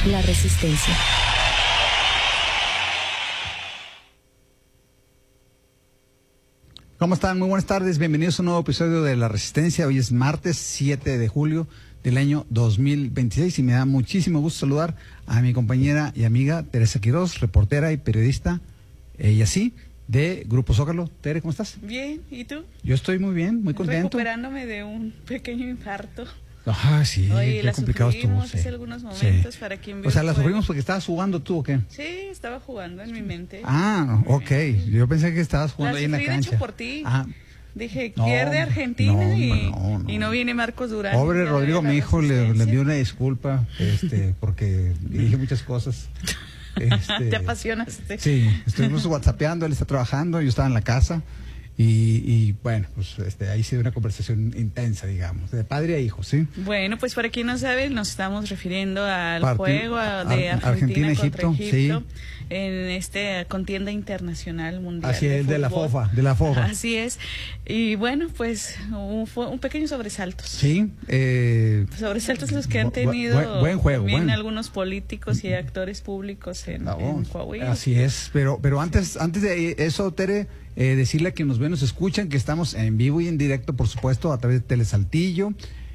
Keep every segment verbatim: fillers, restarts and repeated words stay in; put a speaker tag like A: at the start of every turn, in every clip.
A: La Resistencia.
B: ¿Cómo están? Muy buenas tardes, bienvenidos a un nuevo episodio de La Resistencia. Hoy es martes siete de julio del año dos mil veintiséis y me da muchísimo gusto saludar a mi compañera y amiga Teresa Quiroz, reportera y periodista, ella sí, de Grupo Zócalo. Tere, ¿cómo estás?
C: Bien, ¿y tú?
B: Yo estoy muy bien, muy contento.
C: Recuperándome de un pequeño infarto.
B: Ah, sí,
C: Oye,
B: qué
C: la
B: complicado estuvo.
C: hace
B: Sí.
C: algunos momentos
B: Sí.
C: para quien vio
B: O sea,
C: el
B: ¿la
C: juego.
B: sufrimos porque estabas jugando tú o qué?
C: Sí, estaba jugando en mi mente.
B: Ah, ok. Yo pensé que estabas jugando
C: la
B: ahí en la
C: sufrí,
B: cancha.
C: de hecho, por ti.
B: Ah,
C: Dije,
B: no,
C: pierde Argentina
B: no,
C: y,
B: no, no.
C: y no viene Marcos Durán.
B: Pobre
C: Ya
B: Rodrigo,
C: de la
B: mi hijo, le, le
C: Resistencia.
B: envío una disculpa, este, porque dije muchas cosas. Este,
C: Te apasionaste.
B: Sí, estuvimos whatsappeando, él está trabajando, yo estaba en la casa y, y bueno, pues este, ahí se dio una conversación intensa, digamos, de padre a hijo, ¿sí?
C: Bueno, pues para quien no sabe, nos estamos refiriendo al
B: Parti-
C: juego a- de
B: Ar-
C: Argentina,
B: Argentina,
C: contra
B: Egipto,
C: Egipto,
B: sí.
C: en esta contienda internacional mundial.
B: Así
C: de
B: es, de la
C: fútbol.
B: fofa, de la fofa.
C: Así es. Y bueno, pues un, fue un pequeño sobresaltos.
B: Sí, eh,
C: Sobresaltos los que han
B: Bu- bu-
C: tenido
B: buen- buen juego,
C: también
B: buen.
C: algunos políticos y actores públicos en,
B: no,
C: en Coahuila.
B: así es, pero, pero antes, antes de eso, Tere, eh, decirle a quienes nos ven, nos escuchan, que estamos en vivo y en directo, por supuesto, a través de Telesaltillo,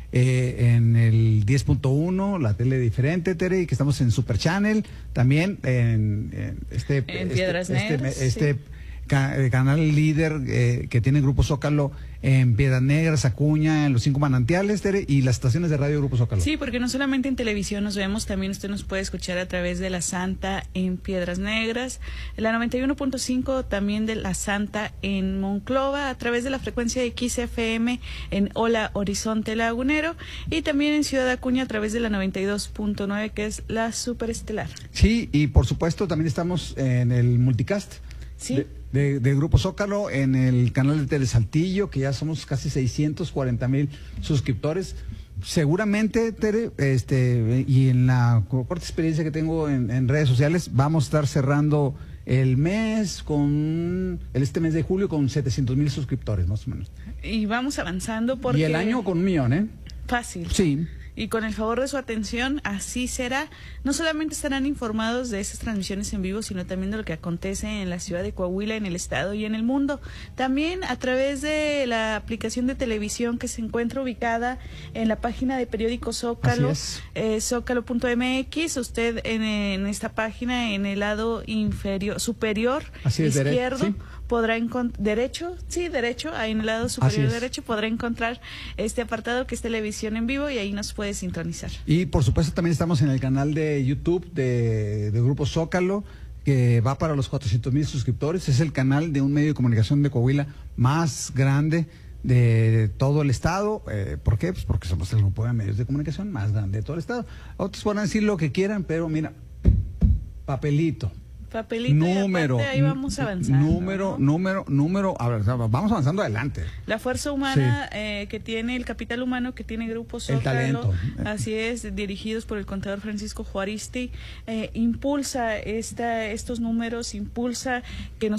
B: eh, en el diez punto uno, la tele diferente, Tere, y que estamos en Super Channel, también en, en este,
C: En
B: este,
C: Piedras
B: este,
C: Negras,
B: este
C: sí.
B: ca- eh, canal líder eh, que tiene Grupo Zócalo en Piedras Negras, Acuña, en los cinco manantiales, Tere, y las estaciones de radio Grupo Zócalo.
C: Sí, porque no solamente en televisión nos vemos, también usted nos puede escuchar a través de La Santa en Piedras Negras, la noventa y uno punto cinco también de La Santa en Monclova, a través de la frecuencia de X F M en Hola Horizonte Lagunero, y también en Ciudad Acuña a través de la noventa y dos punto nueve, que es la Superestelar.
B: Sí, y por supuesto también estamos en el multicast.
C: Sí.
B: De, de, de Grupo Zócalo, en el canal de Telesaltillo, que ya somos casi seiscientos cuarenta mil suscriptores. Seguramente, Tere, este, y en la corta experiencia que tengo en, en redes sociales, vamos a estar cerrando el mes con, el este mes de julio, con setecientos mil suscriptores, más o menos.
C: Y vamos avanzando porque...
B: Y el año con un millón, ¿eh?
C: Fácil.
B: Sí.
C: Y con el favor de su atención, así será. No solamente estarán informados de esas transmisiones en vivo, sino también de lo que acontece en la ciudad de Coahuila, en el estado y en el mundo. También a través de la aplicación de televisión que se encuentra ubicada en la página de periódico Zócalo,
B: Así es.
C: eh, zócalo punto m x. Usted en, en esta página, en el lado inferior, superior,
B: Así es, dere-
C: izquierdo,
B: sí.
C: podrá encontrar, derecho, sí, derecho, ahí en el lado superior
B: es.
C: derecho podrá encontrar este apartado que es televisión en vivo y ahí nos puede sintonizar.
B: Y por supuesto también estamos en el canal de YouTube de, de Grupo Zócalo, que va para los cuatrocientos mil suscriptores. Es el canal de un medio de comunicación de Coahuila más grande de todo el estado. Eh, ¿Por qué? Pues porque somos el grupo de medios de comunicación más grande de todo el estado. Otros podrán decir lo que quieran, pero mira, papelito.
C: Papelito
B: Número,
C: y aparte, ahí vamos avanzando.
B: número,
C: ¿no?
B: número, número, a ver, vamos avanzando adelante.
C: La fuerza humana eh, que tiene, el capital humano que tiene Grupo Zócalo,
B: talento.
C: así es, dirigidos por el contador Francisco Juaristi, eh, impulsa esta, estos números, impulsa que nos